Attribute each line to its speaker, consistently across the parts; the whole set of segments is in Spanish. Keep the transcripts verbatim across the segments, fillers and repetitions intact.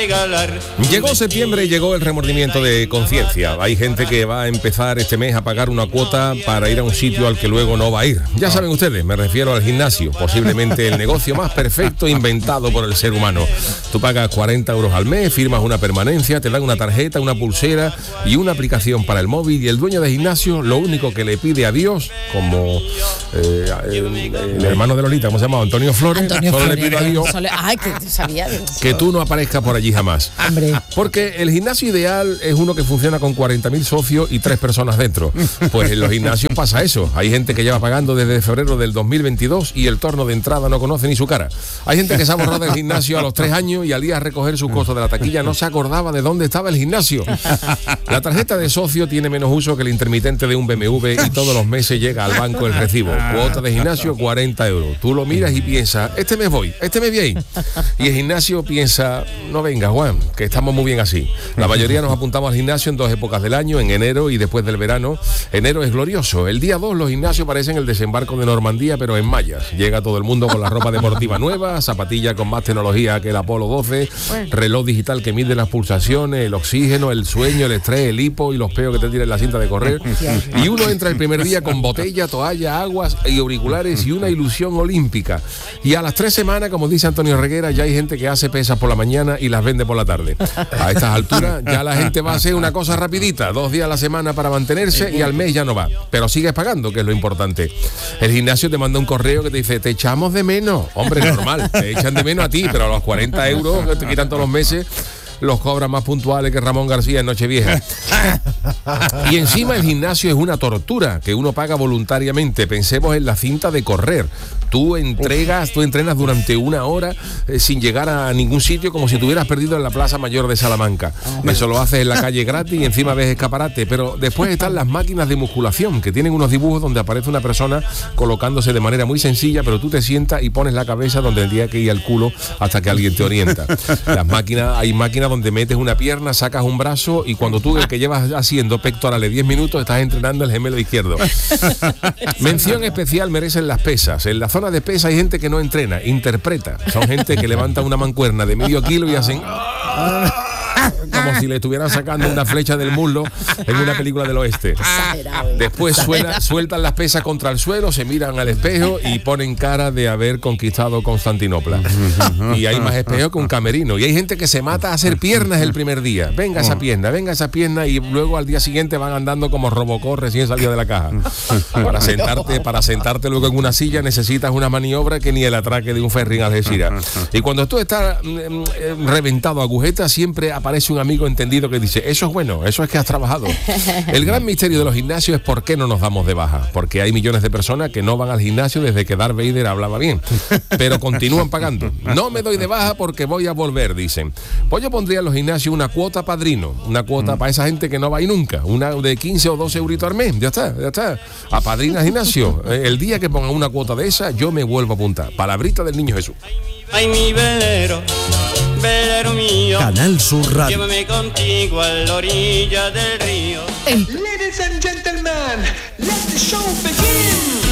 Speaker 1: regalar.
Speaker 2: Llegó septiembre y llegó el remordimiento de conciencia. Hay gente que va a empezar este mes a pagar una cuota para ir a un sitio al que luego no va a ir. Ya saben ustedes, me refiero al gimnasio, posiblemente el negocio más perfecto inventado por el ser humano. Tú pagas cuarenta euros al mes, firmas una permanencia, te dan una tarjeta, una pulsera y una aplicación para el móvil, y el dueño del gimnasio lo único que le pide a Dios, como eh, el, el hermano de Lolita, ¿cómo se llama? Antonio Flores,
Speaker 3: Antonio
Speaker 2: solo
Speaker 3: Flores,
Speaker 2: le pide a Dios
Speaker 3: solo, ay, que sabía
Speaker 2: que tú no aparezcas por allí jamás.
Speaker 3: Hombre.
Speaker 2: Porque el gimnasio ideal es uno que funciona con cuarenta mil socios y tres personas dentro. Pues en los gimnasios pasa eso. Hay gente que lleva pagando desde febrero del dos mil veintidós y el torno de entrada no conoce ni su cara. Hay gente que se ha borrado del gimnasio a los tres años y al ir a recoger sus costos de la taquilla no se acordaba de dónde estaba el gimnasio. La tarjeta de socio tiene menos uso que el intermitente de un B M W y todos los meses llega al banco el recibo. Cuota de gimnasio cuarenta euros. Tú lo miras y piensas, este mes voy, este mes voy. Y el gimnasio piensa, no venga Juan, que estamos muy bien así. La mayoría nos apuntamos al gimnasio en dos épocas del año, en enero y después del verano. Enero es glorioso. El día dos los gimnasios parecen el desembarco de Normandía, pero en mallas. Llega todo el mundo con la ropa deportiva nueva, zapatilla con más tecnología que el Apolo doce, reloj digital que mide las pulsaciones, el oxígeno, el sueño, el estrés, el hipo y los peos que te tiran la cinta de correr. Y uno entra el primer día con botella, toalla, aguas y auriculares y una ilusión olímpica. Y a las tres semanas, como dice Antonio Reguera, ya hay gente que hace pesas por la mañana y las vende por la tarde. A estas alturas ya la gente va a hacer una cosa rapidita, dos días a la semana para mantenerse y al mes ya no va. Pero sigues pagando, que es lo importante. El gimnasio te manda un correo que te dice, te echamos de menos. Hombre, normal, te echan de menos a ti, pero a los cuarenta euros que te quitan todos los meses los cobran más puntuales que Ramón García en Nochevieja. Y encima el gimnasio es una tortura que uno paga voluntariamente. Pensemos en la cinta de correr. Tú entregas, tú entrenas durante una hora eh, sin llegar a ningún sitio, como si te hubieras perdido en la Plaza Mayor de Salamanca. Eso lo haces en la calle gratis y encima ves escaparate. Pero después están las máquinas de musculación, que tienen unos dibujos donde aparece una persona colocándose de manera muy sencilla, pero tú te sientas y pones la cabeza donde tendría que ir el culo hasta que alguien te orienta. Las máquinas, hay máquinas donde metes una pierna, sacas un brazo y cuando tú, el que llevas haciendo pectorales diez minutos, estás entrenando el gemelo izquierdo. Mención especial merecen las pesas. En la zona de pesa hay gente que no entrena, interpreta. Son gente que levanta una mancuerna de medio kilo y hacen como si le estuvieran sacando una flecha del muslo en una película del oeste. Después suena, sueltan las pesas contra el suelo, se miran al espejo y ponen cara de haber conquistado Constantinopla. Y hay más espejos que un camerino. Y hay gente que se mata a hacer piernas el primer día. Venga esa pierna, venga esa pierna, y luego al día siguiente van andando como Robocop recién salido de la caja. Para sentarte, para sentarte luego en una silla necesitas una maniobra que ni el atraque de un ferry en Algeciras. Y cuando tú estás eh, reventado a agujetas, siempre aparece un amigo entendido que dice, eso es bueno, eso es que has trabajado. El gran misterio de los gimnasios es por qué no nos damos de baja. Porque hay millones de personas que no van al gimnasio desde que Darth Vader hablaba bien, pero continúan pagando. No me doy de baja porque voy a volver, dicen. Pues yo pondría en los gimnasios una cuota padrino, una cuota mm. para esa gente que no va a ir nunca, una de quince o doce euritos al mes, ya está, ya está. A padrina gimnasio. El día que pongan una cuota de esa, yo me vuelvo a apuntar. Palabrita del Niño Jesús.
Speaker 1: Ay, mi velero, velero mío,
Speaker 4: Canal Sur Radio.
Speaker 1: Llévame contigo a la orilla del río.
Speaker 5: Ladies and gentlemen, let the show begin.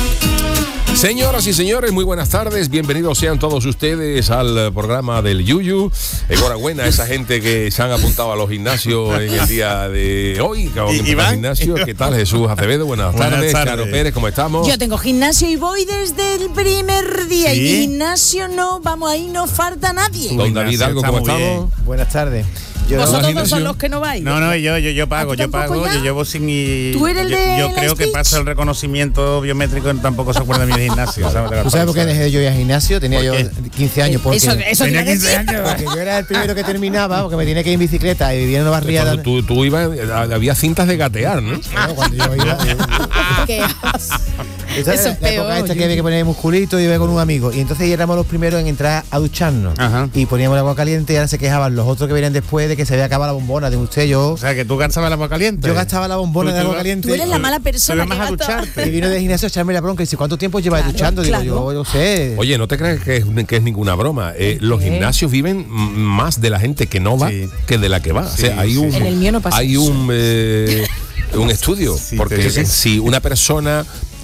Speaker 2: Señoras y señores, muy buenas tardes, bienvenidos sean todos ustedes al programa del Yuyu. Enhorabuena a esa gente que se han apuntado a los gimnasios en el día de hoy. Gimnasio. ¿Qué tal, Jesús Acevedo? Buenas, buenas tardes. tardes. Charo Pérez, ¿cómo estamos?
Speaker 3: Yo tengo gimnasio y voy desde el primer día. ¿Sí? Y mi gimnasio no, vamos, ahí no falta nadie.
Speaker 2: Don David Algo, ¿cómo estamos?
Speaker 6: Buenas tardes.
Speaker 3: Yo Vosotros no son los que no vais.
Speaker 6: No, no, yo, yo, yo pago, yo pago, ya? yo llevo sin mi.
Speaker 3: ¿Tú eres el de
Speaker 6: Yo, yo creo
Speaker 3: Stitch?
Speaker 6: que pasa el reconocimiento biométrico, tampoco se acuerda de mi gimnasio. ¿Sabes?
Speaker 7: ¿Tú sabes por qué dejé yo ir al gimnasio? Tenía yo quince años. Porque
Speaker 3: eso, eso
Speaker 6: tenía quince años.
Speaker 7: Porque yo era el primero que terminaba, porque me tenía que ir en bicicleta y vivía en una barriada.
Speaker 2: Tú, tú, tú ibas, había cintas de gatear, ¿no?
Speaker 7: Bueno, cuando yo iba.
Speaker 3: ¿Qué haces?
Speaker 7: Esa
Speaker 3: Eso
Speaker 7: es
Speaker 3: es
Speaker 7: la
Speaker 3: peor,
Speaker 7: época esta
Speaker 3: oye.
Speaker 7: que había que poner musculito y iba con un amigo. Y entonces éramos los primeros en entrar a ducharnos.
Speaker 6: Ajá.
Speaker 7: Y poníamos el agua caliente y ahora se quejaban los otros que venían después de que se había acabado la bombona de usted. Yo
Speaker 6: O sea, que tú gastabas el agua caliente.
Speaker 7: yo gastaba la bombona
Speaker 6: Tú-
Speaker 7: de
Speaker 6: tú-
Speaker 7: agua caliente.
Speaker 3: Tú eres la mala persona
Speaker 6: Te
Speaker 3: que
Speaker 6: vas a
Speaker 3: gasta-
Speaker 6: ducharte.
Speaker 7: Y vino de gimnasio a echarme la bronca y dice, ¿cuánto tiempo llevas
Speaker 3: Claro,
Speaker 7: duchando? Digo,
Speaker 3: claro.
Speaker 7: yo, yo sé.
Speaker 2: Oye, no te creas que es, que es ninguna broma. Eh, los gimnasios viven m- más de la gente que no va
Speaker 6: Sí.
Speaker 2: que de la que va. O sea,
Speaker 6: Sí,
Speaker 2: hay
Speaker 6: sí,
Speaker 2: un,
Speaker 6: sí.
Speaker 3: En el mío no pasa
Speaker 2: hay
Speaker 3: eso.
Speaker 2: un, eh, un estudio.
Speaker 6: Sí,
Speaker 2: porque
Speaker 6: sí, sí.
Speaker 2: si una persona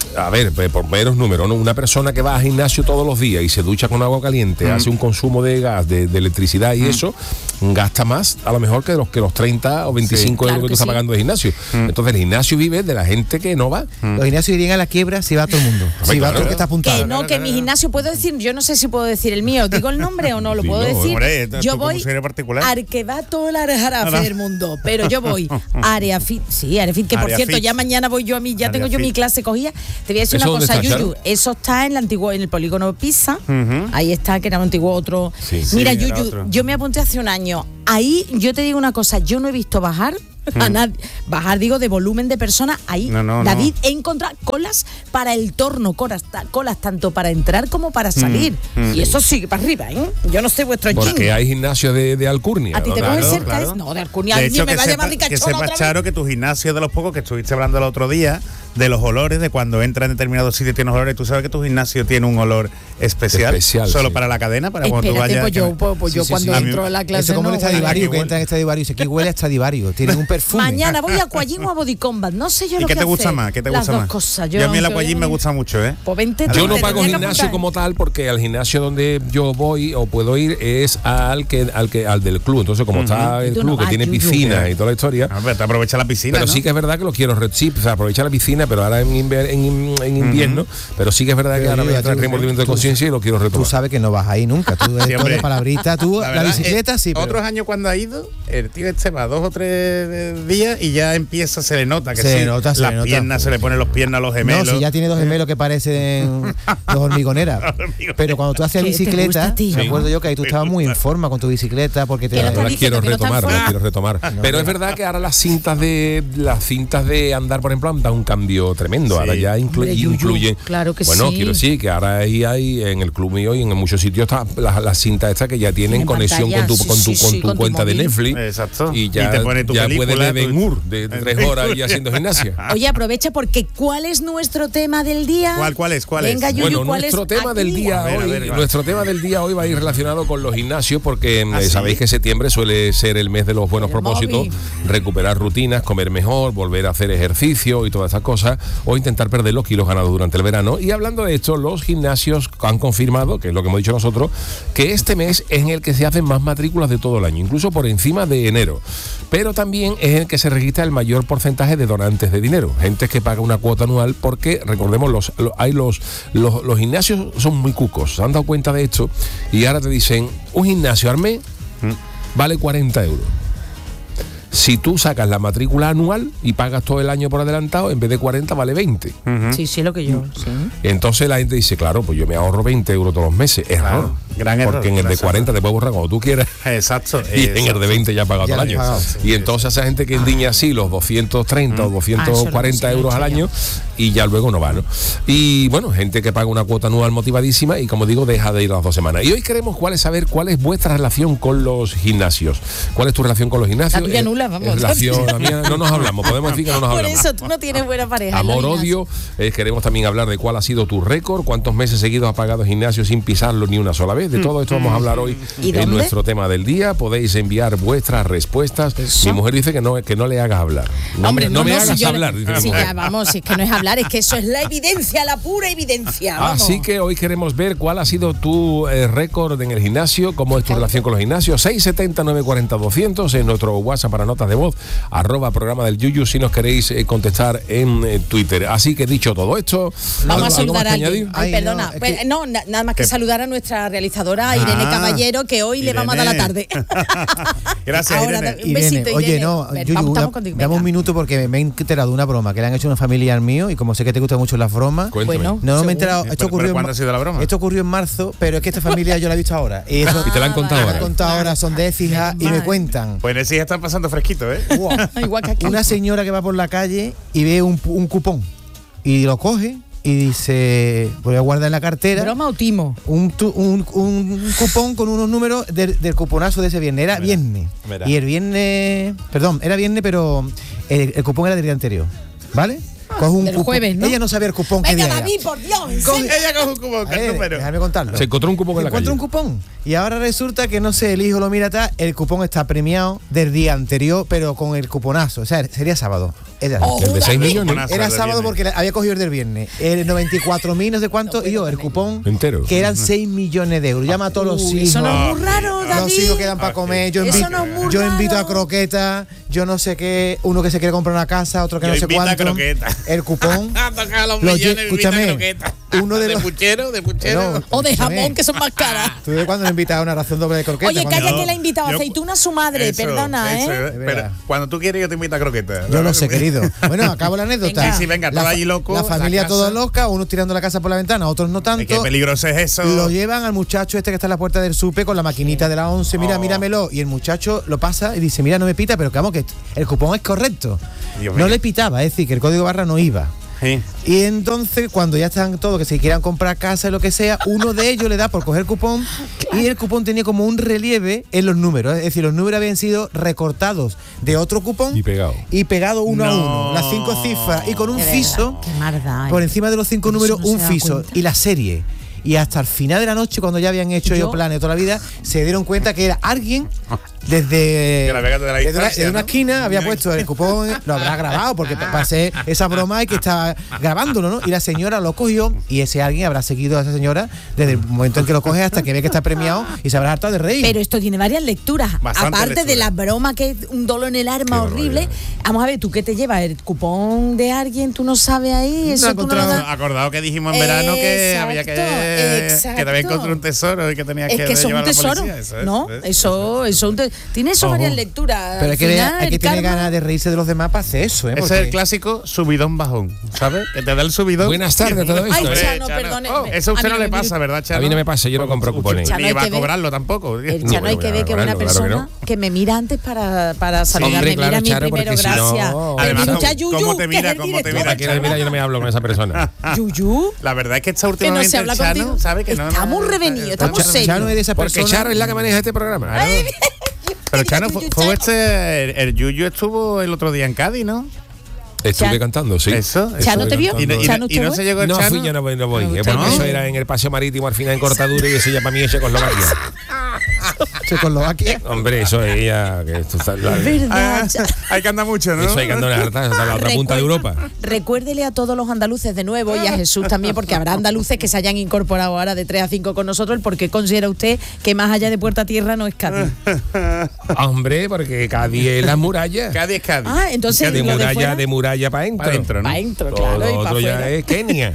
Speaker 2: a ver, por menos número, ¿no? Una persona que va al gimnasio todos los días y se ducha con agua caliente, mm. hace un consumo de gas, de, de electricidad y mm. eso, gasta más a lo mejor que los que los treinta o veinticinco sí, euros claro que, que tú estás sí. pagando de gimnasio. Mm. Entonces el gimnasio vive de la gente que no va.
Speaker 7: Mm. Los gimnasios irían a la quiebra si va todo el mundo. Si sí, va todo el que está apuntado.
Speaker 3: Que no, que mi gimnasio puedo decir, yo no sé si puedo decir el mío, digo el nombre o no, lo sí, puedo no, decir. Hombre, yo voy al que va todo el jarafe del mundo, pero yo voy Área Fit, sí, Área Fit, que por Área cierto, fit. ya mañana voy yo a mí, ya Área tengo yo fit. mi clase cogida. Te voy a decir una cosa, Yuyu, eso está en el antiguo, en el polígono Pisa, uh-huh. ahí está, que era un antiguo otro. Sí, Mira, sí, Yuyu, otro. yo me apunté hace un año. Ahí yo te digo una cosa, yo no he visto bajar a nadie, bajar digo de volumen de personas ahí. No, no, David, no. he encontrado colas para el torno, colas, colas tanto para entrar como para salir. Mm, mm. Y eso sigue para arriba, ¿eh? Yo no sé vuestro
Speaker 2: Porque jean. hay gimnasio de, de Alcurnia.
Speaker 3: ¿A ti te coge cerca? Claro. No, de Alcurnia.
Speaker 6: De hecho,
Speaker 3: me
Speaker 6: que
Speaker 3: va
Speaker 6: sepa,
Speaker 3: a llamar ricachona
Speaker 6: que sepa
Speaker 3: otra
Speaker 6: Charo, que tu gimnasio de los pocos que estuviste hablando el otro día, de los olores, de cuando entra en determinados sitios tiene olores. Tú sabes que tu gimnasio tiene un olor especial, especial solo sí. para la cadena, para
Speaker 3: Espérate,
Speaker 6: cuando tú vayas.
Speaker 3: Pues yo, pues, pues yo sí, sí, cuando sí, entro a la clase.
Speaker 7: Eso como no, el Stradivarius, que entra en Stradivarius y dice que huele a Stradivarius, tiene un perfume.
Speaker 3: Mañana voy a Aquagym o a Body Combat, no sé yo
Speaker 6: ¿Y
Speaker 3: lo
Speaker 6: qué
Speaker 3: que
Speaker 6: te gusta
Speaker 3: hacer.
Speaker 6: más? ¿Qué te
Speaker 3: Las
Speaker 6: gusta
Speaker 3: dos
Speaker 6: más?
Speaker 3: cosas.
Speaker 6: Yo, yo a mí el Aquagym me gusta mucho, ¿eh?
Speaker 3: Pues vente
Speaker 2: yo
Speaker 3: tú,
Speaker 2: no pago gimnasio como tal porque al gimnasio donde yo voy o puedo ir es al que al que al del club. Entonces como uh-huh. está el club no que tiene piscina y toda la historia.
Speaker 6: A ver, te aprovecha la piscina.
Speaker 2: Pero
Speaker 6: ¿no?
Speaker 2: sí que es verdad que lo quiero sí, o sea, aprovecha la piscina, pero ahora en, inver, en, en invierno, uh-huh. pero sí que es verdad que pero ahora me entra el remordimiento de conciencia y lo quiero retomar.
Speaker 7: Tú sabes que no vas ahí nunca, tú eres todo de palabrita, tú la, la bicicleta sí, pero
Speaker 6: otros años cuando ha ido, el tío este va dos o tres días y ya empieza, se le nota que
Speaker 7: se
Speaker 6: sí,
Speaker 7: nota, se
Speaker 6: las
Speaker 7: le nota.
Speaker 6: piernas se le ponen los piernas a los gemelos.
Speaker 7: No, si ya tiene dos gemelos que parecen dos hormigoneras. Pero cuando tú hacías bicicleta, me acuerdo yo que ahí tú estabas muy en forma con tu bicicleta porque te
Speaker 2: la quiero retomar, la quiero retomar. Pero es verdad que ahora las cintas de las cintas de andar, por ejemplo, han dado un cambio tremendo. Ahora ya incluyen.
Speaker 3: Claro que
Speaker 2: bueno,
Speaker 3: sí.
Speaker 2: quiero decir que ahora ahí hay en el club mío y en muchos sitios está las la cintas estas que ya tienen conexión con tu con tu, con tu cuenta de Netflix.
Speaker 6: Exacto.
Speaker 2: Y ya,
Speaker 6: y te pone tu
Speaker 2: ya
Speaker 6: película,
Speaker 2: puedes ver Ben Hur de tres horas y haciendo gimnasia.
Speaker 3: Oye, aprovecha porque ¿cuál es nuestro tema del día?
Speaker 6: ¿Cuál, cuál es? ¿Cuál
Speaker 3: Venga,
Speaker 6: es?
Speaker 3: Yuyu,
Speaker 2: bueno,
Speaker 3: ¿cuál
Speaker 2: nuestro
Speaker 3: es
Speaker 2: tema
Speaker 3: aquí?
Speaker 2: del día
Speaker 6: ver,
Speaker 2: hoy,
Speaker 6: ver,
Speaker 2: nuestro tema del día hoy va a ir relacionado con los gimnasios porque
Speaker 6: ¿Ah,
Speaker 2: eh,
Speaker 6: sí?
Speaker 2: sabéis que septiembre suele ser el mes de los buenos
Speaker 3: el
Speaker 2: propósitos,
Speaker 3: móvil.
Speaker 2: recuperar rutinas, comer mejor, volver a hacer ejercicio y todas esas cosas, o intentar perder los kilos ganados durante el verano. Y hablando de esto, los gimnasios han confirmado, que es lo que hemos dicho nosotros, que este mes es en el que se hacen más matrículas de todo el año, incluso por encima de enero. Pero también es en el que se registra el mayor porcentaje de donantes de dinero, gente que paga una cuota anual porque, recordemos, los, los, hay los, los, los gimnasios son muy cucos, se han dado cuenta de esto y ahora te dicen, un gimnasio al mes vale cuarenta euros. Si tú sacas la matrícula anual y pagas todo el año por adelantado, en vez de cuarenta vale veinte.
Speaker 3: Uh-huh. Sí, sí, lo que yo. Sí.
Speaker 2: Entonces la gente dice, claro, pues yo me ahorro veinte euros todos los meses. Error. Claro, gran error. Porque en el de cuarenta te puedes borrar cuando tú quieras.
Speaker 6: Exacto.
Speaker 2: Y
Speaker 6: exacto.
Speaker 2: en el de veinte ya has pagado
Speaker 7: ya
Speaker 2: todo el año.
Speaker 7: Pagado,
Speaker 2: sí, y entonces esa gente que endiña así los doscientos treinta mm. o doscientos cuarenta ah, euros al año y ya luego no va, ¿no? Y bueno, gente que paga una cuota anual motivadísima y como digo, deja de ir las dos semanas. Y hoy queremos cuál es saber cuál es vuestra relación con los gimnasios. ¿Cuál es tu relación con los gimnasios?
Speaker 3: La tuya nula, vamos.
Speaker 2: Relación, la mía, no nos hablamos, podemos decir que no nos hablamos.
Speaker 3: Por eso tú no tienes buena pareja.
Speaker 2: Amor, odio. Eh, queremos también hablar de cuál ha sido tu récord, cuántos meses seguidos has pagado gimnasio sin pisarlo ni una sola vez. De todo esto vamos a hablar hoy en nuestro tema del día. Podéis enviar vuestras respuestas. ¿Eso? Mi mujer dice que no, que no le haga hablar. No,
Speaker 3: Hombre,
Speaker 2: me, no, no me no, hagas
Speaker 3: si
Speaker 2: hablar.
Speaker 3: Le, dice sí, ya, vamos, es que no es hablar, es que eso es la evidencia, la pura evidencia. Vamos.
Speaker 2: Así que hoy queremos ver cuál ha sido tu eh, récord en el gimnasio, cómo es tu relación con los gimnasios. seis siete cero, nueve cuatro cero, doscientos en nuestro WhatsApp para notas de voz, arroba programa del Yuyu, si nos queréis eh, contestar en eh, Twitter. Así que dicho todo esto,
Speaker 3: vamos a saludar a alguien. Ay,
Speaker 7: Ay,
Speaker 3: perdona,
Speaker 7: no,
Speaker 3: pues,
Speaker 7: que...
Speaker 3: no, nada más que saludar a nuestra realizadora Irene ah, Caballero, que hoy Irene. le vamos a dar la tarde.
Speaker 6: Gracias,
Speaker 3: Ahora,
Speaker 6: Irene.
Speaker 3: Un besito,
Speaker 7: Irene. Oye,
Speaker 3: Irene.
Speaker 7: no,
Speaker 3: Ver,
Speaker 7: Yuyu,
Speaker 3: vamos,
Speaker 7: una,
Speaker 3: contigo,
Speaker 7: dame un minuto porque me he enterado de una broma que le han hecho a una familiar mío y como sé que te gustan mucho las bromas,
Speaker 3: bueno,
Speaker 7: no, no me he enterado. Esto
Speaker 6: pero,
Speaker 7: ocurrió,
Speaker 6: pero ¿cuándo ha sido la broma?
Speaker 7: Esto ocurrió en marzo, pero es que esta familia yo la he visto ahora. Y, eso,
Speaker 2: y te la han contado
Speaker 7: ah,
Speaker 2: ahora.
Speaker 7: Me han contado ahora, son de Écija y me cuentan.
Speaker 6: Pues en sí ya están pasando fresquito, ¿eh?
Speaker 7: Wow.
Speaker 3: Igual que aquí.
Speaker 7: Una señora que va por la calle y ve un, un cupón y lo coge y dice, voy a guardar en la cartera.
Speaker 3: ¿Broma o timo?
Speaker 7: Un, un, un cupón con unos números del, del cuponazo de ese viernes. Era mira, viernes. Mira. Y el viernes, perdón, era viernes, pero el, el cupón era del día anterior. ¿Vale? Coge un
Speaker 3: del
Speaker 7: cupón.
Speaker 3: Jueves, ¿no?
Speaker 7: Ella no sabía el cupón.
Speaker 3: Venga,
Speaker 7: que
Speaker 3: David, por Dios.
Speaker 6: Coge, ella coge un cupón,
Speaker 7: ¿qué número? Déjame contarlo.
Speaker 2: Se encontró un cupón en la calle.
Speaker 7: Se encontró un cupón. Y ahora resulta que, no sé, el hijo lo mira atrás, el cupón está premiado del día anterior, pero con el cuponazo. O sea, sería sábado. Era,
Speaker 2: oh, el de seis millones.
Speaker 7: Era sábado porque había cogido el del viernes. El noventa y cuatro mil, no sé cuánto, y yo, el cupón
Speaker 2: entero.
Speaker 7: Que eran seis millones de euros. Llama a todos los hijos.
Speaker 3: Eso no es muy raro, David.
Speaker 7: Los hijos quedan para comer. Yo, invito, no es yo invito a croquetas, yo no sé qué, uno que se quiere comprar una casa, otro que yo no sé cuánto. El cupón.
Speaker 6: Los
Speaker 7: escúchame, uno de,
Speaker 6: de
Speaker 7: los
Speaker 6: puchero, de puchero.
Speaker 3: No, o de jamón, que son más caras.
Speaker 7: ¿Tú ves cuando le invitas a una ración doble de croquetas?
Speaker 3: Oye, calla que le ha invitado aceituna a su madre,
Speaker 6: eso,
Speaker 3: perdona,
Speaker 6: eso,
Speaker 3: ¿eh?
Speaker 6: Pero cuando tú quieres yo te invito a croquetas.
Speaker 7: Yo lo sé, querido. Bueno, acabo la anécdota.
Speaker 3: Venga.
Speaker 6: Sí, sí, venga, todo allí loco.
Speaker 7: La familia toda loca, unos tirando la casa por la ventana, otros no tanto.
Speaker 6: Qué peligroso es eso.
Speaker 7: Lo llevan al muchacho este que está en la puerta del supe con la maquinita de la once, mira, oh. míramelo. Y el muchacho lo pasa y dice, mira, no me pita, pero que vamos, que el cupón es correcto. Dios no mío. Le pitaba, es decir, que el código barra no iba. Sí. Y entonces, cuando ya están todos, que se quieran comprar casa y lo que sea, uno de ellos le da por coger cupón, claro. Y el cupón tenía como un relieve en los números. Es decir, los números habían sido recortados de otro cupón
Speaker 2: y pegado,
Speaker 7: y pegado uno no. a uno. Las cinco cifras y con un fiso, por encima de los cinco números, no un fiso y la serie. Y hasta el final de la noche, cuando ya habían hecho ellos planes toda la vida, se dieron cuenta que era alguien desde,
Speaker 6: la de la
Speaker 7: desde, una, desde una esquina, había puesto el cupón, lo habrá grabado, porque para hacer esa broma hay que estar grabándolo, ¿no? Y la señora lo cogió y ese alguien habrá seguido a esa señora desde el momento en que lo coge hasta que ve que está premiado y se habrá hartado de reír.
Speaker 3: Pero esto tiene varias lecturas.
Speaker 6: Bastante
Speaker 3: Aparte
Speaker 6: lectura.
Speaker 3: De la broma que es un dolor en el alma horrible. Vamos a ver, ¿tú qué te llevas? ¿El cupón de alguien? ¿Tú no sabes ahí? Eso
Speaker 6: no,
Speaker 3: tú no
Speaker 6: acordado que dijimos en verano que
Speaker 3: exacto,
Speaker 6: había que
Speaker 3: exacto.
Speaker 6: que te había encontrado un tesoro y que tenías
Speaker 3: es
Speaker 6: que,
Speaker 3: que eso es un tesoro,
Speaker 6: eso es,
Speaker 3: ¿no?
Speaker 6: ¿ves?
Speaker 3: Eso, eso un te tiene eso varias lecturas.
Speaker 7: Pero hay que, final, hay que tener ganas de reírse de los demás para hacer eso, ¿eh?
Speaker 6: Ese es el clásico subidón bajón, ¿sabes? Que te da el subidón.
Speaker 2: Buenas tardes, todo esto.
Speaker 3: Ay,
Speaker 2: ¿eh?
Speaker 3: Chano, perdóneme.
Speaker 6: Oh, eso a usted a no le pasa, ¿verdad, Chano?
Speaker 2: A mí no me pasa, yo no compro cupones.
Speaker 6: Ni va a cobrarlo tampoco.
Speaker 3: El Chano hay que ver que es una persona que me mira antes para, para saludar. Me mira a mí primero, gracias.
Speaker 6: Además, ¿cómo te mira? ¿Cómo te mira?
Speaker 2: Mira, yo no me hablo con esa persona.
Speaker 3: ¿Yuyu?
Speaker 6: La verdad es que esta últimamente
Speaker 3: el Chano, ¿sabe que no? Estamos revenidos, estamos serios.
Speaker 2: Porque Charo es la que maneja este programa.
Speaker 6: Pero Chano, fue este, el, el Yuyu estuvo el otro día en Cádiz, ¿no?
Speaker 2: Estuve Chan, cantando, sí.
Speaker 6: Eso.
Speaker 3: ¿Chano te vio?
Speaker 6: ¿Y, y,
Speaker 3: ¿Chano
Speaker 6: y, y no se llegó el
Speaker 2: no,
Speaker 6: Chano?
Speaker 2: Fui, yo no, no voy. No, porque no. Eso era en el paseo marítimo, al final en cortadura, y eso ya para mí es Checoslovaquia.
Speaker 7: ¿Checoslovaquia?
Speaker 2: Hombre, eso es ella. Que esto está, la,
Speaker 3: verdad.
Speaker 6: Ah, hay que andar mucho, ¿no?
Speaker 2: Eso hay que andar hasta la otra punta de Europa.
Speaker 3: Recuérdele a todos los andaluces de nuevo y a Jesús también, porque habrá andaluces que se hayan incorporado ahora de tres a cinco con nosotros. ¿Por qué considera usted que más allá de Puerta Tierra no es Cádiz?
Speaker 2: Hombre, porque Cádiz es la muralla.
Speaker 6: Cádiz es Cádiz.
Speaker 3: Ah, entonces
Speaker 2: de
Speaker 3: lo
Speaker 2: muralla,
Speaker 3: de, fuera,
Speaker 2: de muralla para adentro.
Speaker 6: Para adentro, ¿no?
Speaker 3: Para adentro, claro.
Speaker 2: Lo
Speaker 3: y
Speaker 2: otro
Speaker 3: pa
Speaker 2: ya
Speaker 3: fuera.
Speaker 2: es Kenia.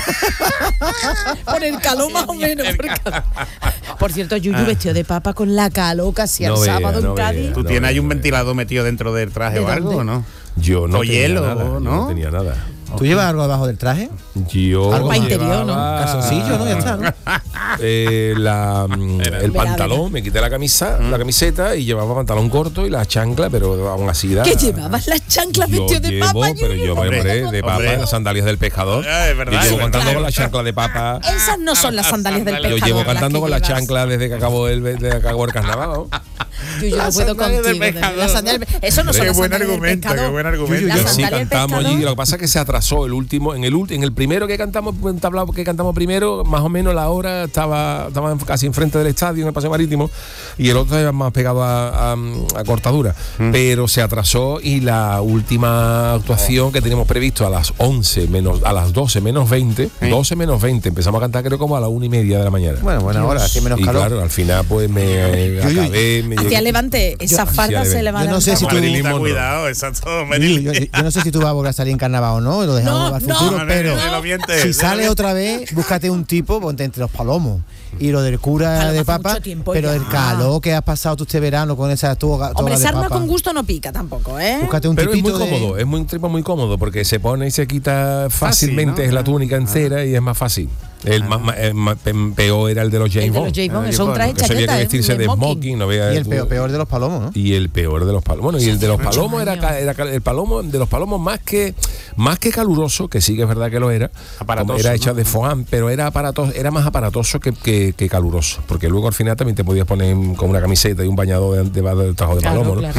Speaker 3: Por el calor más o menos. Por, por cierto, Yuyu vestido de papa con la calor casi al
Speaker 2: no
Speaker 3: sábado
Speaker 2: vea,
Speaker 3: en Cádiz.
Speaker 2: Vea,
Speaker 6: ¿Tú
Speaker 2: no
Speaker 6: tienes
Speaker 2: vea,
Speaker 6: ahí un
Speaker 2: no
Speaker 6: ventilador metido dentro del traje o algo o no?
Speaker 2: Yo no
Speaker 6: o
Speaker 2: tenía
Speaker 6: hielo,
Speaker 2: nada,
Speaker 6: ¿no?
Speaker 2: Yo no tenía nada.
Speaker 7: ¿Tú llevas algo debajo del traje?
Speaker 2: Yo
Speaker 7: algo
Speaker 3: para interior, ¿no?
Speaker 7: Calzoncillo, ¿no? Ya está, ¿no?
Speaker 2: Eh, la, el pantalón, me quité la camisa, mm. la camiseta y llevaba pantalón corto y la chancla, pero aún así da.
Speaker 3: ¿Qué llevabas las chanclas vestido de
Speaker 2: llevo,
Speaker 3: papa?
Speaker 2: Pero yo, hombre, hombre, de papa,
Speaker 6: hombre.
Speaker 2: Las sandalias del pescador.
Speaker 6: Ah, es verdad,
Speaker 2: yo llevo
Speaker 6: es
Speaker 2: cantando
Speaker 6: verdad.
Speaker 2: con la chancla de papa.
Speaker 3: Esas no son las sandalias del pescador.
Speaker 2: Yo llevo cantando con la
Speaker 3: llevas.
Speaker 2: chancla desde que acabó el, desde que acabó el carnaval, ¿no?
Speaker 3: Yo, yo no puedo contigo. De, la sandalia, eso no son
Speaker 6: qué
Speaker 3: las
Speaker 6: buen
Speaker 3: sandalias
Speaker 6: argumento,
Speaker 3: del pescador.
Speaker 6: qué buen argumento.
Speaker 3: La
Speaker 2: Yo sí
Speaker 3: sandalia del
Speaker 2: cantamos
Speaker 3: pescador.
Speaker 2: allí, lo que pasa es que se atrasó el último, en el en el primero que cantamos, tablado que cantamos primero, más o menos la hora estaba, estaba casi enfrente del estadio en el paseo marítimo y el otro estaba más pegado a, a, a cortadura, mm. pero se atrasó y la última actuación que teníamos previsto a las once menos, a las doce menos veinte, ¿sí? doce menos veinte, empezamos a cantar creo como a la una y media de la mañana.
Speaker 7: Bueno, buena hora, así menos
Speaker 2: y
Speaker 7: calor.
Speaker 2: Claro, al final pues me yo, yo,
Speaker 7: acabé,
Speaker 2: me
Speaker 3: hacía levante, esa
Speaker 2: yo,
Speaker 3: falda se le va a
Speaker 7: yo no sé si tú
Speaker 6: cuidado, exacto,
Speaker 7: yo, yo, yo no sé si tú vas a volver a salir en carnaval o no, lo dejamos
Speaker 3: no,
Speaker 7: al futuro,
Speaker 3: no,
Speaker 7: pero
Speaker 6: no, no,
Speaker 7: si sale otra vez, búscate un tipo, ponte entre los palomos y lo del cura
Speaker 3: Paloma
Speaker 7: de papa, pero ya. El calor que has pasado tú este verano con esa toga, toga
Speaker 3: Hombre,
Speaker 7: de
Speaker 3: sarna
Speaker 7: papa.
Speaker 3: con gusto no pica tampoco, ¿eh?
Speaker 7: Búscate un
Speaker 2: pero es muy
Speaker 7: de...
Speaker 2: cómodo, es muy, un tipo muy cómodo porque se pone y se quita fácilmente, ¿no? Es la túnica entera y es más fácil. El ah, más, el más peor era el de los James Bond.
Speaker 3: James Bond, es un traje chaqueta.
Speaker 2: Había que vestirse de smoking. No veía,
Speaker 7: y el peor, peor de los palomos, ¿no?
Speaker 2: Y el peor de los palomos. Bueno, y el de los palomos era, era el palomo de los palomos más que más que caluroso, que sí que es verdad que lo era. Aparatoso, era hecha, ¿no?, de foam, pero era aparatoso, era más aparatoso que, que, que caluroso. Porque luego al final también te podías poner con una camiseta y un bañador debajo del trajo de claro, palomo, ¿no? Claro. Uh-huh.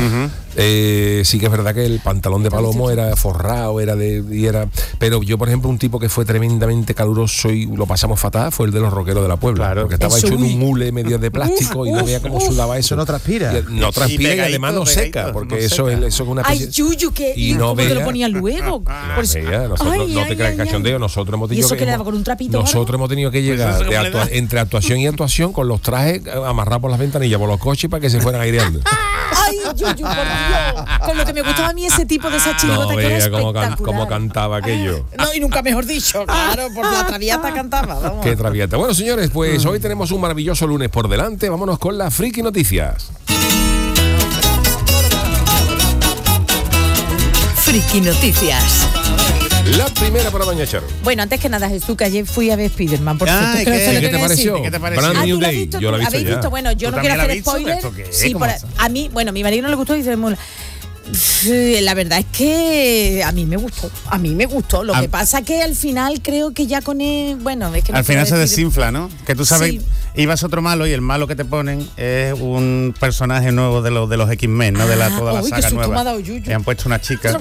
Speaker 2: Eh, sí que es verdad que el pantalón de palomo era forrado, era de y era, pero yo por ejemplo un tipo que fue tremendamente caluroso y lo pasamos fatal fue el de los rockeros de la Puebla, claro, porque estaba hecho en un mule medio de plástico y no veía cómo sudaba eso.
Speaker 7: Eso no transpira.
Speaker 2: Y, no transpira y, y además no seca, porque no eso, seca. Es, eso es una
Speaker 3: especie. Ay, Yuyu, que
Speaker 2: y
Speaker 3: no
Speaker 2: vea,
Speaker 3: te lo ponía luego.
Speaker 2: No, por eso, vea, nosotros, ay, no, no te creas cachondeo, nosotros hemos tenido
Speaker 3: ¿Y eso
Speaker 2: que,
Speaker 3: que le daba con un trapito?
Speaker 2: Nosotros hemos tenido que llegar pues de actua, entre actuación y actuación con los trajes amarrados por las ventanillas, por los coches para que se fueran aireando.
Speaker 3: Ay, Yuyu, por Dios. Con lo que me gustaba a mí ese tipo de esa chirigota
Speaker 2: no,
Speaker 3: que era
Speaker 2: cómo,
Speaker 3: espectacular.
Speaker 2: Can, cómo cantaba aquello.
Speaker 3: No, y nunca mejor dicho, claro, por la traviata cantaba. Vamos.
Speaker 2: Qué traviata. Bueno, señores, pues mm. hoy tenemos un maravilloso lunes por delante. Vámonos con las friki noticias.
Speaker 4: Friki noticias.
Speaker 2: La primera para doña Charo.
Speaker 3: Bueno, antes que nada, Jesús, que ayer fui a ver Spiderman. Por
Speaker 2: ah,
Speaker 3: cierto,
Speaker 2: ¿qué, ¿qué, te pareció? ¿Qué te pareció? Brand New Day.
Speaker 3: Visto,
Speaker 2: yo la he visto
Speaker 3: ¿habéis
Speaker 2: ya.
Speaker 3: visto? Bueno, yo no quiero hacer spoiler. Sí, por, a mí, bueno, a mi marido no le gustó y dice, la verdad es que a mí me gustó, a mí me gustó. Lo a, que pasa que al final creo que ya con él, bueno, es que
Speaker 6: al final se desinfla, ¿no? Que tú sabes, sí. Ibas otro malo y el malo que te ponen es un personaje nuevo de los de los X-Men, ¿no? De la toda la
Speaker 3: Uy,
Speaker 6: saga nueva. Y han puesto una chica.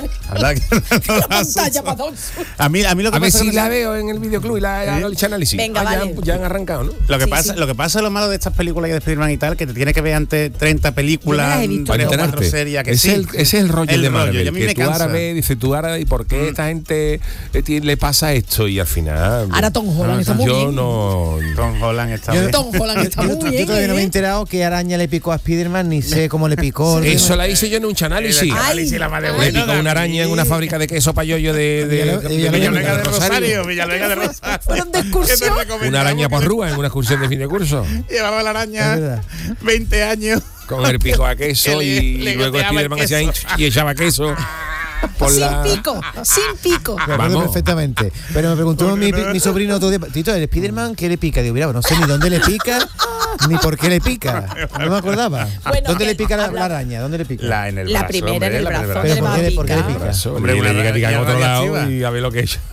Speaker 6: a mí a mí lo que
Speaker 2: a
Speaker 6: pasa
Speaker 2: ver si la veo en el videoclub y la hago el análisis.
Speaker 3: Venga,
Speaker 2: ah,
Speaker 3: vale.
Speaker 2: ya, ya han arrancado, ¿no?
Speaker 6: Lo que
Speaker 3: sí,
Speaker 6: pasa,
Speaker 3: sí.
Speaker 6: lo que pasa es lo malo de estas películas y de Spider-Man y tal, que te tiene que ver ante treinta películas, tres o cuatro series, que
Speaker 2: ese
Speaker 6: sí.
Speaker 2: El, ese es el rollo
Speaker 6: el
Speaker 2: de Marvel,
Speaker 6: rollo,
Speaker 2: que tú ahora ves, dice tú ahora, ¿y por qué mm. esta gente eh, le pasa esto? Y al final...
Speaker 3: Ahora Tom Holland no, está muy
Speaker 2: yo
Speaker 3: bien.
Speaker 2: no...
Speaker 6: Tom Holland está
Speaker 7: yo,
Speaker 6: bien.
Speaker 3: Tom Holland está muy bien.
Speaker 7: Yo todavía no me he enterado qué araña le picó a Spiderman, ni sé cómo le picó.
Speaker 2: Eso la hice yo en un chanálisis. Le picó una araña en una fábrica de queso payollo de, de, de, de, de
Speaker 6: Villanueva de Rosario. Villanueva de Rosario.
Speaker 3: Fueron de excursión.
Speaker 2: Una araña por rúa en una excursión de fin de curso.
Speaker 6: Llevaba la araña veinte años.
Speaker 2: Con el pico a queso y, y luego Spiderman hacía y echaba queso.
Speaker 3: Por sin la... pico, sin pico.
Speaker 7: Me acuerdo perfectamente. Pero me preguntó mi, mi sobrino otro día, Tito, ¿el Spiderman qué le pica? Digo, mira, no sé ni dónde le pica, ni por qué le pica. No me acordaba. Bueno, ¿dónde le pica la, la araña? ¿Dónde le pica?
Speaker 6: La, en el
Speaker 3: la
Speaker 6: brazo,
Speaker 3: primera
Speaker 6: hombre,
Speaker 3: en el brazo.
Speaker 6: brazo.
Speaker 7: ¿Pero por qué, por qué le pica?
Speaker 2: Hombre, una le pica en otro lado y a ver lo que es.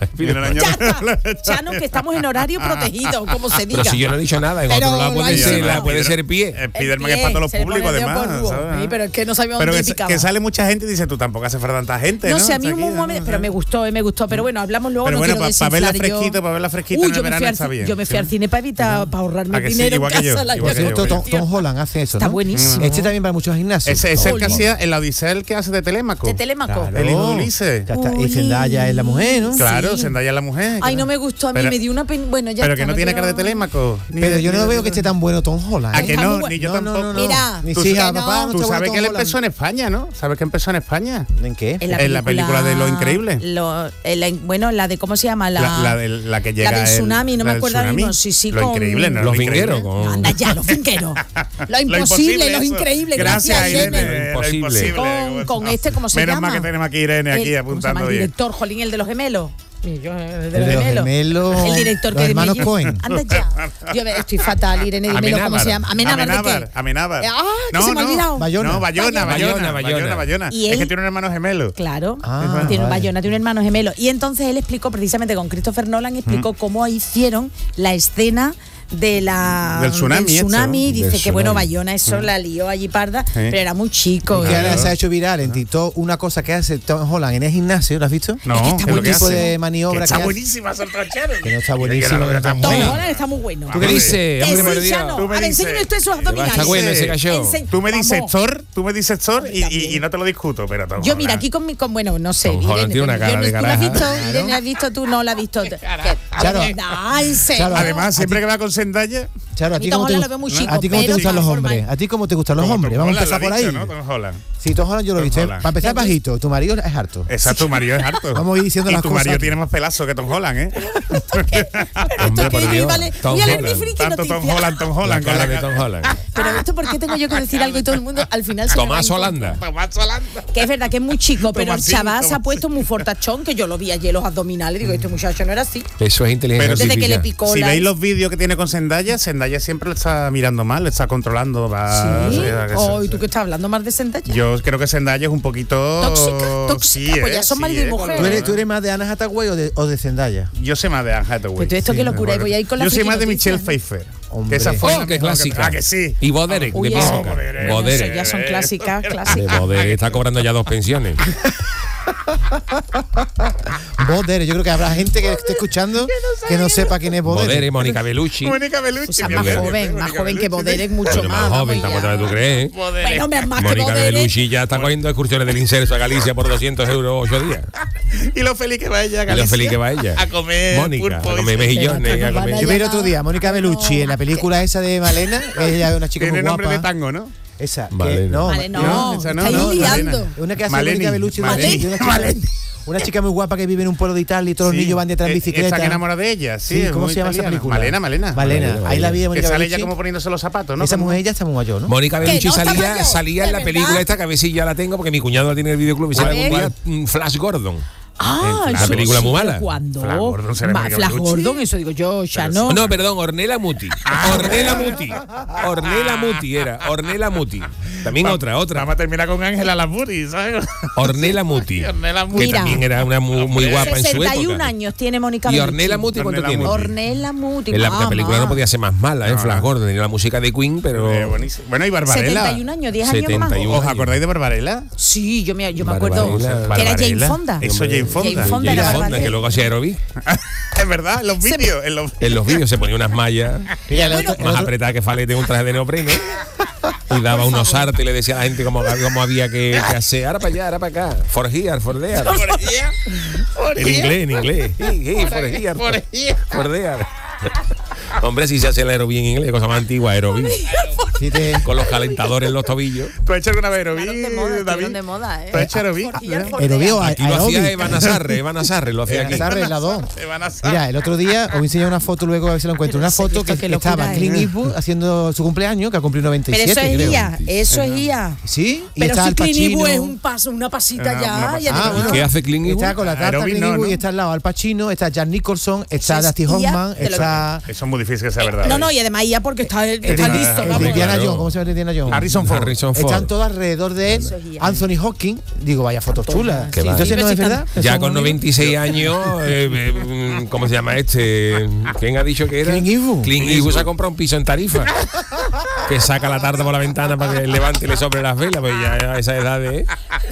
Speaker 3: Chano, que estamos en horario protegido, como se diga.
Speaker 2: Pero si yo no he dicho nada, en
Speaker 3: pero
Speaker 2: otro lado puede ser,
Speaker 6: no,
Speaker 2: puede ser pie.
Speaker 6: Spiderman es para todos los públicos, además.
Speaker 3: Sí, pero es que no sabíamos dónde picaba.
Speaker 6: Que sale mucha gente y dice, tú tampoco hace falta tanta gente, ¿no?
Speaker 3: No sé, a mí un momento, pero me gustó, me gustó. Pero bueno, hablamos luego.
Speaker 6: Pero bueno, para verla
Speaker 3: fresquita,
Speaker 6: para verla fresquita en el verano está bien.
Speaker 3: Yo me fui al cine para evitar, para ahorrarme dinero en casa.
Speaker 7: Tom Holland hace eso,
Speaker 3: está buenísimo.
Speaker 7: Este también va a muchos gimnasios.
Speaker 6: Ese es el que hacía en la Odisea, el que hace de Telémaco.
Speaker 3: De Telémaco.
Speaker 6: El hijo de Ulises.
Speaker 7: Y Zendaya es la mujer, ¿no?
Speaker 6: Claro, Zendaya es la mujer.
Speaker 3: Ay, no me gustó, a mí me dio una pena. Bueno, ya.
Speaker 6: Pero que no tiene cara de Telémaco.
Speaker 7: Pero yo no veo que esté tan bueno Tom Holland.
Speaker 6: ¿A que no? Ni yo tampoco.
Speaker 3: Mira,
Speaker 7: ni hija, papá.
Speaker 6: Tú sabes que él empezó en España, ¿no? ¿Sabes que empezó en España?
Speaker 7: ¿En qué?
Speaker 6: En la película de Lo Increíble.
Speaker 3: Bueno, la de ¿cómo se llama?
Speaker 6: La, la, de, la que llega
Speaker 3: la del tsunami,
Speaker 6: el,
Speaker 3: no me acuerdo ahora mismo. Sí, sí,
Speaker 6: lo
Speaker 3: con
Speaker 6: increíble, no,
Speaker 2: los fingueros. Con...
Speaker 3: Anda ya, los fingueros. Lo imposible, lo increíble.
Speaker 6: Gracias,
Speaker 3: gracias
Speaker 6: Irene.
Speaker 3: Irene.
Speaker 6: Lo imposible.
Speaker 3: Con, con este, ¿cómo se
Speaker 6: Menos
Speaker 3: llama?
Speaker 6: Menos mal que tenemos aquí Irene aquí
Speaker 3: el,
Speaker 6: apuntando
Speaker 3: el
Speaker 6: bien.
Speaker 3: director, Jolín, el de los gemelos. Yo, el de
Speaker 7: los,
Speaker 3: los
Speaker 7: gemelos. gemelos.
Speaker 3: El director
Speaker 7: los
Speaker 3: que
Speaker 7: hermanos Cohen.
Speaker 3: Anda ya. Yo estoy fatal, Irene, dímelo cómo se llama.
Speaker 6: Amenábar. Amenábar. Amenábar.
Speaker 3: Ah, que se me ha olvidado.
Speaker 7: Bayona.
Speaker 6: No, Bayona, Bayona, Bayona, Bayona. Es que tiene un hermano gemelo.
Speaker 3: Claro. Ah, tiene un Bayona, tiene un hermano gemelo. Y entonces él explicó precisamente con Christopher Nolan, explicó mm. cómo hicieron la escena de la
Speaker 6: del tsunami,
Speaker 3: del tsunami. Dice
Speaker 6: del
Speaker 3: que
Speaker 6: tsunami.
Speaker 3: Bueno, Bayona eso mm. la lió allí parda, sí. Pero era muy chico.
Speaker 7: Que ahora se ha hecho viral en TikTok una cosa que hace Tom Holland en el gimnasio, ¿lo has visto?
Speaker 6: No,
Speaker 3: es que está
Speaker 7: un tipo de maniobra que
Speaker 6: está
Speaker 7: que
Speaker 6: buenísima, son trancheros.
Speaker 7: Que no está buenísimo.
Speaker 3: Tom Holland está muy bueno.
Speaker 2: ¿Tú qué dices?
Speaker 3: Tú me dices. Enséñame usted esos abdominales.
Speaker 2: Está bueno ese cayó.
Speaker 6: Tú me dices Thor, tú me dices Thor y no te lo discuto, pero Tom
Speaker 3: yo mira aquí con mi con bueno, no sé,
Speaker 2: Irene, tiene una cara de
Speaker 3: ¿tú la has visto? Irene, ¿has visto tú? No la has visto.
Speaker 7: Claro.
Speaker 6: Además, siempre que va con Zendaya.
Speaker 7: Claro, a ti cómo te, chico, ¿a ti cómo te gustan los hombres? ¿A ti cómo te gustan los hombres? Vamos a empezar por ahí.
Speaker 6: ¿no? Tom Holland.
Speaker 7: Sí, Tom Holland yo lo he visto. Para empezar bajito, tu marido es harto.
Speaker 6: Exacto, tu marido es harto.
Speaker 7: Vamos a ir diciendo las cosas.
Speaker 6: Y tu marido tiene más pelazo que Tom Holland, ¿eh?
Speaker 2: Hombre, por Dios.
Speaker 3: Voy a leer mi friki
Speaker 6: Tanto Tom Holland, Tom Holland.
Speaker 2: La de Tom Holland.
Speaker 3: Pero esto, ¿por qué tengo yo que decir algo y todo el mundo al final se
Speaker 2: Tomás Holanda.
Speaker 6: Tomás Holanda.
Speaker 3: Que es verdad que es muy chico, pero el chaval se ha puesto muy fortachón, que yo lo vi ayer los abdominales. Digo, este muchacho no era así.
Speaker 2: Eso es inteligencia artificial.
Speaker 3: Desde que le picó
Speaker 6: Si
Speaker 3: la...
Speaker 6: veis los vídeos que tiene con Zendaya, Zendaya siempre lo está mirando mal, lo está controlando. Va,
Speaker 3: ¿Sí?
Speaker 6: O sea,
Speaker 3: Oh, ¿y tú qué estás hablando más de Zendaya?
Speaker 6: Yo creo que Zendaya es un poquito...
Speaker 3: ¿Tóxica? ¿Tóxica?
Speaker 6: Sí,
Speaker 3: pues ya
Speaker 6: eh,
Speaker 3: son
Speaker 6: sí,
Speaker 3: marido y
Speaker 6: eh,
Speaker 3: mujer.
Speaker 7: ¿Tú eres, ¿Tú eres más de Anne Hathaway o de, o de Zendaya?
Speaker 6: Yo sé más de Anne Hathaway.
Speaker 3: Pues esto
Speaker 6: sí,
Speaker 3: qué locura, y voy a ir con la
Speaker 6: Yo soy más de
Speaker 3: noticia,
Speaker 6: Michelle
Speaker 3: ¿no?
Speaker 6: Pfeiffer.
Speaker 7: Hombre.
Speaker 6: Esa fue
Speaker 2: Oh,
Speaker 6: la
Speaker 2: qué
Speaker 6: mejor
Speaker 2: clásica.
Speaker 6: que- Ah, que sí.
Speaker 2: Y Boderek,
Speaker 3: Uy,
Speaker 2: de
Speaker 3: eso-
Speaker 2: música.
Speaker 6: Boderek.
Speaker 2: Boderek.
Speaker 3: Eso ya son clásicas,
Speaker 2: De
Speaker 3: clásicas.
Speaker 2: Boderek está cobrando ya dos pensiones.
Speaker 7: Boderek, yo creo que habrá gente que esté escuchando que no sepa quién es Boderek.
Speaker 2: Boderek, Mónica Bellucci.
Speaker 6: Mónica
Speaker 3: O
Speaker 6: Bellucci.
Speaker 3: sea,
Speaker 6: mi
Speaker 3: más
Speaker 6: abuela.
Speaker 3: joven, más
Speaker 6: Mónica
Speaker 3: joven que
Speaker 6: Bellucci.
Speaker 3: Boderek, mucho
Speaker 2: Bueno,
Speaker 3: más.
Speaker 2: más joven,
Speaker 3: vamos
Speaker 2: tampoco
Speaker 3: ya.
Speaker 2: tú crees.
Speaker 3: Bueno, más que
Speaker 2: Mónica
Speaker 3: Boderek.
Speaker 2: Bellucci ya está cogiendo excursiones del Inserso a Galicia por doscientos euros ocho días.
Speaker 6: Y lo feliz que va ella a
Speaker 2: Y lo
Speaker 6: Galicia.
Speaker 2: feliz que va ella.
Speaker 6: A comer
Speaker 2: Mónica, a
Speaker 6: pulpo y-
Speaker 2: comer mejillones.
Speaker 3: Pero que
Speaker 2: a
Speaker 3: nos
Speaker 2: comer-
Speaker 3: van
Speaker 7: Yo vi el otro día, Mónica Bellucci, en la película esa de Malena, ella es una chica
Speaker 6: Tiene
Speaker 7: muy
Speaker 6: nombre
Speaker 7: guapa.
Speaker 6: de tango, ¿no?
Speaker 7: Esa, que-
Speaker 2: Malena.
Speaker 7: no,
Speaker 3: Vale, no,
Speaker 6: no, esa no,
Speaker 3: estáis
Speaker 6: no,
Speaker 3: liando.
Speaker 6: Malena.
Speaker 7: una que hace
Speaker 6: Maleni,
Speaker 7: Mónica Bellucci, una
Speaker 6: Maleni.
Speaker 7: chica- una chica-
Speaker 6: Maleni.
Speaker 7: una chica muy guapa que vive en un pueblo de Italia y todos
Speaker 6: Sí.
Speaker 7: los niños van detrás en
Speaker 6: Eh,
Speaker 7: bicicleta.
Speaker 6: Está que enamora de ella, sí.
Speaker 7: Sí,
Speaker 6: es
Speaker 7: ¿cómo
Speaker 6: muy
Speaker 7: se llama esa
Speaker 6: italiana.
Speaker 7: película?
Speaker 6: Malena, Malena.
Speaker 7: Malena,
Speaker 2: Malena,
Speaker 7: ahí la vi de
Speaker 6: Que
Speaker 7: Mónica
Speaker 6: sale ella
Speaker 7: Bellucci.
Speaker 6: como poniéndose los zapatos, ¿no?
Speaker 7: Esa
Speaker 6: Como-
Speaker 7: mujer ya está muy mayor, ¿no?
Speaker 2: Mónica Bellucci
Speaker 3: no, está
Speaker 2: salía,
Speaker 3: mayor,
Speaker 2: salía en
Speaker 3: de
Speaker 2: la
Speaker 3: verdad.
Speaker 2: película esta, que a ver si ya la tengo, porque mi cuñado la tiene en el videoclub y
Speaker 3: A
Speaker 2: sale algún
Speaker 3: ver.
Speaker 2: día, mm, Flash Gordon.
Speaker 3: Ah,
Speaker 2: Una
Speaker 3: eso
Speaker 2: película
Speaker 3: sí,
Speaker 2: muy
Speaker 3: pero
Speaker 2: mala.
Speaker 3: ¿Cuándo?
Speaker 6: Flash Gordon, ¿será
Speaker 3: Ma-
Speaker 6: Mónica
Speaker 3: Flash
Speaker 6: Bellucci?
Speaker 3: Gordon, eso digo yo, ya no.
Speaker 2: No, perdón, Ornella Muti. Ornella Muti. Ornella Muti era. Ornella Muti. También otra, otra.
Speaker 6: Vamos a terminar con Ángela Lampuri, ¿sabes?
Speaker 2: Ornella Muti.
Speaker 6: Ornella
Speaker 2: Que
Speaker 6: Muti.
Speaker 3: Mira.
Speaker 2: también era una muy, muy guapa en su
Speaker 3: sesenta y un
Speaker 2: época.
Speaker 3: años tiene Mónica
Speaker 2: ¿Y
Speaker 3: Bellucci.
Speaker 2: Ornella Muti cuánto
Speaker 6: Ornella
Speaker 2: tiene?
Speaker 6: Muti.
Speaker 3: Ornella Muti.
Speaker 2: En la, la
Speaker 3: mamá.
Speaker 2: película no podía ser más mala, en
Speaker 6: No,
Speaker 2: Flash
Speaker 6: no.
Speaker 2: Gordon tenía la música de Queen, pero
Speaker 6: Eh, buenísimo. Bueno, y Barbarella.
Speaker 3: setenta y un años, diez años más.
Speaker 2: setenta y uno.
Speaker 6: ¿Os acordáis de Barbarella?
Speaker 3: Sí, yo me, yo me acuerdo
Speaker 2: Barbarella.
Speaker 3: que era Jane
Speaker 6: Barbarella.
Speaker 3: Fonda.
Speaker 6: Eso, Jane Fonda.
Speaker 3: Jane Fonda
Speaker 2: Jane
Speaker 3: era
Speaker 2: Fonda,
Speaker 3: Barbarella.
Speaker 2: que luego hacía aerobic.
Speaker 6: Es verdad, en los vídeos. En los...
Speaker 2: En los vídeos se ponía unas mallas
Speaker 7: Mira, el otro- el
Speaker 2: más
Speaker 7: otro-
Speaker 2: apretadas que Falete, un traje de neopreno. Y daba unos artes y le decía a la gente cómo, cómo había que, que hacer. Ahora para allá, ahora para acá. For here, for there. En inglés, en inglés. Sí, sí, for here. For, for there. Hombre, si se hace el aerobic en inglés, cosa más antigua, aerobic.
Speaker 7: Sí, te-
Speaker 2: Con los calentadores en los tobillos.
Speaker 6: ¿Tú has hecho alguna vez aerobic,
Speaker 3: Estuvieron de moda,
Speaker 6: David?
Speaker 3: estuvieron de moda, ¿eh?
Speaker 6: ¿Tú has hecho aerobic?
Speaker 3: Forjillar, forjillar.
Speaker 7: Aerobic o
Speaker 2: Aquí lo hacía
Speaker 7: aerobic.
Speaker 2: Eva Nazarre, Eva Nazarre lo hacía aquí.
Speaker 7: Nazarre, la dos.
Speaker 6: Te van a hacer.
Speaker 7: Mira, el otro día os voy a enseñar una foto luego a ver si lo encuentro. Una
Speaker 3: Pero
Speaker 7: foto
Speaker 3: esto
Speaker 7: que,
Speaker 3: qué
Speaker 7: que
Speaker 3: locura,
Speaker 7: estaba
Speaker 3: ¿eh?
Speaker 7: Clint Eastwood haciendo su cumpleaños, que ha cumplido noventa y
Speaker 3: Pero
Speaker 7: siete,
Speaker 3: eso es
Speaker 7: creo.
Speaker 3: I A, eso es I A.
Speaker 7: Sí, y
Speaker 3: Pero
Speaker 7: está
Speaker 3: si
Speaker 7: Al
Speaker 3: Clint Eastwood
Speaker 7: Pacino.
Speaker 3: es un paso, una pasita
Speaker 6: Una-
Speaker 3: ya.
Speaker 6: una
Speaker 3: ya
Speaker 7: Ah,
Speaker 3: te-
Speaker 7: bueno.
Speaker 2: ¿Qué hace Clint Eastwood?
Speaker 7: Está con la tarta
Speaker 6: Aerobic
Speaker 7: Clint
Speaker 6: no,
Speaker 7: Eastwood
Speaker 6: ¿no?
Speaker 7: y está al lado Al Pacino, está Jack Nicholson, está
Speaker 3: Eso es
Speaker 7: Dusty
Speaker 3: I A,
Speaker 7: Hoffman,
Speaker 3: te lo
Speaker 7: está
Speaker 6: Eso es muy difícil que sea verdad.
Speaker 3: No, no, y además I A porque está, está
Speaker 7: el de-
Speaker 3: listo,
Speaker 7: el de
Speaker 3: vamos.
Speaker 7: Indiana
Speaker 2: Claro.
Speaker 7: Jones, ¿cómo se llama Indiana Jones?
Speaker 6: Harrison Ford.
Speaker 2: Harrison Ford.
Speaker 7: Están todos alrededor de él.
Speaker 3: Eso es I A.
Speaker 7: Anthony Hopkins, digo, vaya fotos chulas.
Speaker 2: Qué va.
Speaker 7: Entonces
Speaker 3: Sí,
Speaker 7: no
Speaker 3: pero
Speaker 7: es
Speaker 3: si
Speaker 7: verdad.
Speaker 3: están-
Speaker 2: Ya
Speaker 7: Son
Speaker 2: con
Speaker 7: amigos.
Speaker 2: noventa y seis años, eh, eh, ¿cómo se llama este? ¿Quién ha dicho que era?
Speaker 7: Clint Eastwood.
Speaker 2: Clint Eastwood se ha comprado un piso en Tarifa. Que saca la tarta por la ventana para que levante y le sobre las velas, pues ya a esa edad de...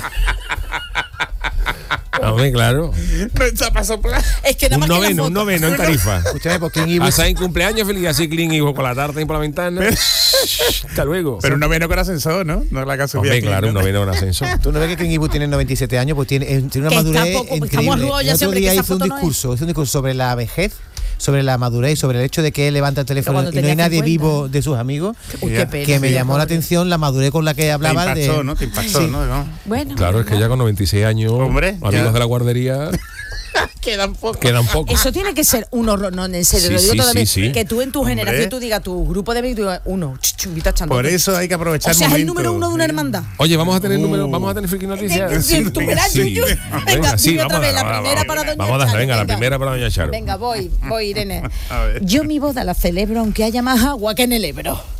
Speaker 2: Hombre, claro.
Speaker 6: No está para soplar.
Speaker 3: Es que nada
Speaker 2: Un
Speaker 3: más que la
Speaker 2: noveno,
Speaker 3: foto.
Speaker 2: un noveno en Tarifa.
Speaker 7: Escúchame, pues Clint Eastwood.
Speaker 2: Hasta en cumpleaños feliz, así Clint Eastwood con la tarta y por la ventana. Hasta luego.
Speaker 6: Pero un noveno con ascensor, ¿no? No la que ha subido
Speaker 2: Hombre,
Speaker 6: aquí,
Speaker 2: claro, un
Speaker 6: ¿no?
Speaker 2: noveno en ascenso.
Speaker 7: Tú no ves que Clint Eastwood tiene noventa y siete años, pues tiene, eh, tiene una
Speaker 3: Que está
Speaker 7: madurez
Speaker 3: poco, pues, estamos
Speaker 7: increíble.
Speaker 3: arrugados ya
Speaker 7: El otro
Speaker 3: siempre, que
Speaker 7: día
Speaker 3: esa
Speaker 7: hizo un
Speaker 3: foto no es.
Speaker 7: discurso, hizo un discurso sobre la vejez, sobre la madurez, sobre el hecho de que él levanta el teléfono
Speaker 3: cuando
Speaker 7: y no hay
Speaker 3: tenía
Speaker 7: nadie
Speaker 3: cincuenta.
Speaker 7: vivo de sus amigos.
Speaker 3: Uy, qué pena.
Speaker 7: Que me
Speaker 3: Sí,
Speaker 7: llamó la
Speaker 3: pobre.
Speaker 7: atención la madurez con la que
Speaker 6: Te
Speaker 7: hablaba
Speaker 6: impactó,
Speaker 7: de...
Speaker 6: ¿no? Te impactó,
Speaker 7: Sí.
Speaker 6: ¿no? ¿no?
Speaker 3: Bueno,
Speaker 2: Claro, es que ya con noventa y seis años,
Speaker 6: Hombre,
Speaker 2: amigos
Speaker 6: ya.
Speaker 2: de la guardería,
Speaker 6: Quedan pocos.
Speaker 2: quedan pocos.
Speaker 3: eso tiene que ser un horror, no, en serio,
Speaker 2: Sí,
Speaker 3: lo digo
Speaker 2: sí,
Speaker 3: todavía,
Speaker 2: sí, sí.
Speaker 3: que tú en tu
Speaker 6: Hombre.
Speaker 3: generación tú digas tu grupo de amigos, tú digas uno, chuchuvita echando.
Speaker 6: Por eso hay que aprovechar
Speaker 3: O sea, es el
Speaker 6: momentos.
Speaker 3: número uno de una hermandad.
Speaker 2: Oye, vamos a tener número, vamos a tener friki noticias.
Speaker 3: Sí, tú verás,
Speaker 2: Sí.
Speaker 3: Yuyu. Venga,
Speaker 2: sí,
Speaker 3: dime otra
Speaker 2: vamos a
Speaker 3: vez, la
Speaker 2: darle,
Speaker 3: primera
Speaker 2: vamos,
Speaker 3: para doña
Speaker 2: Vamos a darle,
Speaker 3: Charo,
Speaker 2: venga, la
Speaker 3: venga.
Speaker 2: primera para doña Charo.
Speaker 3: Venga, voy, voy, Irene.
Speaker 6: A ver.
Speaker 3: Yo mi boda la celebro aunque haya más agua que en el Ebro.